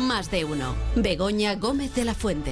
Más de uno. Begoña Gómez de la Fuente.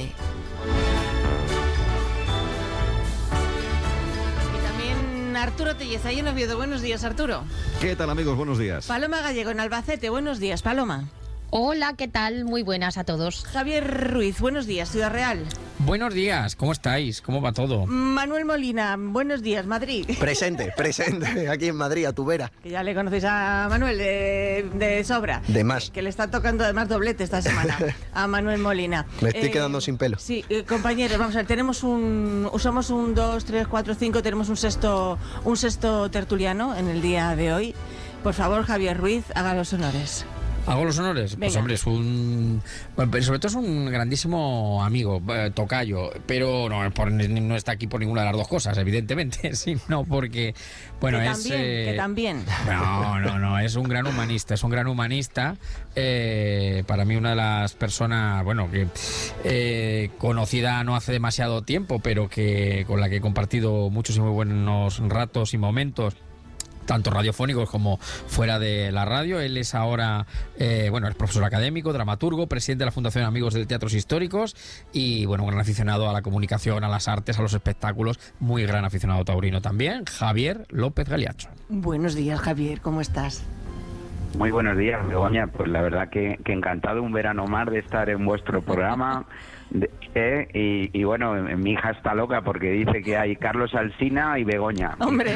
Y también Arturo Telleza y en Oviedo. Buenos días, Arturo. ¿Qué tal, amigos? Buenos días. Paloma Gallego en Albacete. Buenos días, Paloma. Hola, ¿qué tal? Muy buenas a todos. Javier Ruiz. Buenos días, Ciudad Real. Buenos días, ¿cómo estáis? ¿Cómo va todo? Manuel Molina. Buenos días, Madrid. Presente, aquí en Madrid, a tu vera. Que ya le conocéis a Manuel de sobra. De más. Que le está tocando además doblete esta semana a Manuel Molina. Me estoy quedando sin pelo. Sí, compañeros, vamos a ver, somos un 2, 3, 4, 5, tenemos un sexto tertuliano en el día de hoy. Por favor, Javier Ruiz, haga los honores. ¿Hago los honores? Pues hombre, sobre todo es un grandísimo amigo, tocayo, pero no está aquí por ninguna de las dos cosas, evidentemente, sino porque, bueno, que también. No, es un gran humanista, para mí una de las personas, bueno, que conocida no hace demasiado tiempo, pero que con la que he compartido muchos y muy buenos ratos y momentos, tanto radiofónicos como fuera de la radio. Él es ahora, es profesor académico, dramaturgo, presidente de la Fundación Amigos de Teatros Históricos y, un gran aficionado a la comunicación, a las artes, a los espectáculos, muy gran aficionado taurino también, Javier López Galiacho. Buenos días, Javier, ¿cómo estás? Muy buenos días, Begoña. Pues la verdad que encantado un verano más de estar en vuestro programa. Y bueno, mi hija está loca porque dice que hay Carlos Alsina y Begoña. Hombre,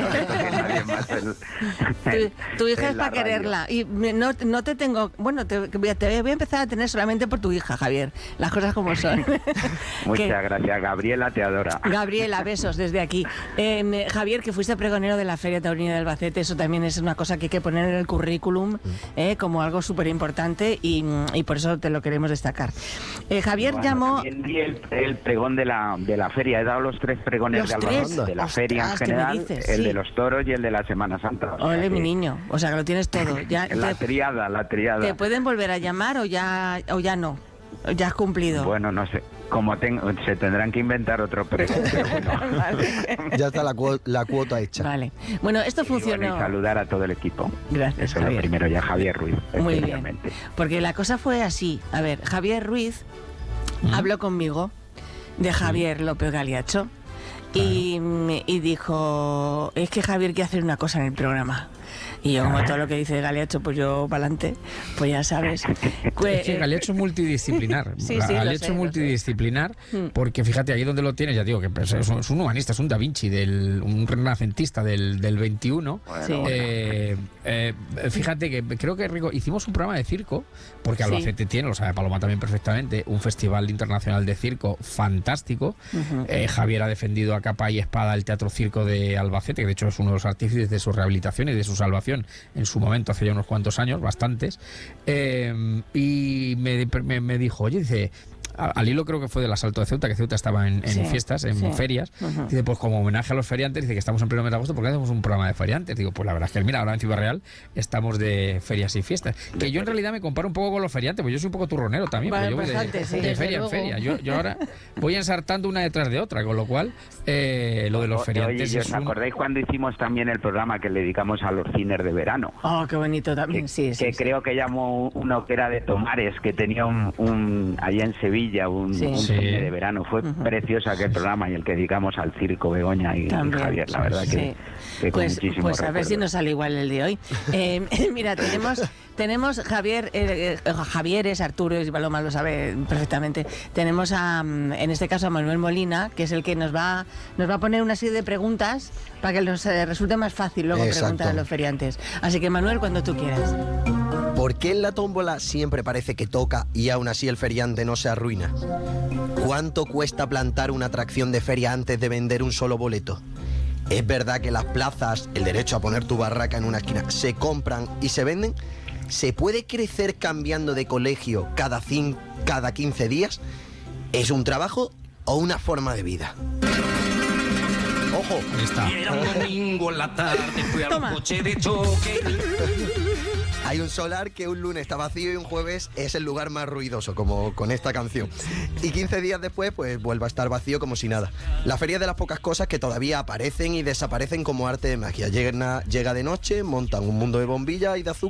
tu hija es para quererla. Y no te tengo, te voy a empezar a tener solamente por tu hija, Javier. Las cosas como son. Muchas gracias, Gabriela te adora. Gabriela, besos desde aquí. Javier, que fuiste pregonero de la Feria Taurina de Albacete, eso también es una cosa que hay que poner en el currículum como algo súper importante y por eso te lo queremos destacar. Javier llamó... También di el pregón de la feria. He dado los 3 pregones de Albacete, de la feria en general, el de los toros y el de la Semana Santa. Ole, mi niño, o sea que lo tienes todo. La triada. ¿Te pueden volver a llamar o ya no? ¿Ya has cumplido? Bueno, no sé. Se tendrán que inventar otro pregón. Vale. Ya está la cuota hecha. Vale. Bueno, esto funcionó. Y saludar a todo el equipo. Gracias, eso Javier. Es lo primero, ya Javier Ruiz. Muy bien. Porque la cosa fue así. A ver, Javier Ruiz habló conmigo de Javier López Galiacho y dijo, es que Javier quiere hacer una cosa en el programa. Y yo, como todo lo que dice Galiacho, pues yo para adelante, pues ya sabes. Es que Galiacho es multidisciplinar. Galiacho es multidisciplinar porque fíjate, ahí donde lo tienes, ya digo, que es un humanista, es un Da Vinci, un renacentista del 21. Sí. Fíjate que creo que hicimos un programa de circo, porque Albacete tiene, lo sabe Paloma también perfectamente, un festival internacional de circo fantástico. Javier ha defendido a capa y espada el Teatro Circo de Albacete, que de hecho es uno de los artífices de su rehabilitación y de su salvación en su momento, hace ya unos cuantos años, bastantes, y me dijo, oye, dice, al hilo creo que fue del asalto de Ceuta, que Ceuta estaba en fiestas, en ferias, dice, pues como homenaje a los feriantes, dice que estamos en pleno mes de agosto, ¿por qué hacemos un programa de feriantes? Digo, pues la verdad es que mira, ahora en Ciudad Real estamos de ferias y fiestas, que yo en realidad me comparo un poco con los feriantes, pues yo soy un poco turronero también, vale, yo voy de feria en feria, yo ahora voy ensartando una detrás de otra, con lo cual lo de los feriantes... Oye, ¿os acordáis cuando hicimos también el programa que le dedicamos a los cines de verano? Oh, qué bonito también, que creo que llamó uno que era de Tomares, que tenía allá en Sevilla un cine de verano. Fue precioso aquel programa y el que dedicamos al circo, Begoña y Javier, la verdad que pues muchísimos a ver si nos sale igual el de hoy. Mira, tenemos Javier, Javier es Arturo y Paloma lo sabe perfectamente. Tenemos en este caso a Manuel Molina, que es el que nos va a poner una serie de preguntas para que nos resulte más fácil luego preguntar a los feriantes. Así que Manuel, cuando tú quieras. ¿Por qué en la tómbola siempre parece que toca y aún así el feriante no se arruina? ¿Cuánto cuesta plantar una atracción de feria antes de vender un solo boleto? ¿Es verdad que las plazas, el derecho a poner tu barraca en una esquina, se compran y se venden? ¿Se puede crecer cambiando de colegio cada 15 días? ¿Es un trabajo o una forma de vida? ¡Ojo! Era un domingo en la tarde, fui al coche de choque. Hay un solar que un lunes está vacío y un jueves es el lugar más ruidoso, como con esta canción. Y 15 días después, pues vuelve a estar vacío como si nada. La feria es de las pocas cosas que todavía aparecen y desaparecen como arte de magia. Llega de noche, montan un mundo de bombillas y de azúcar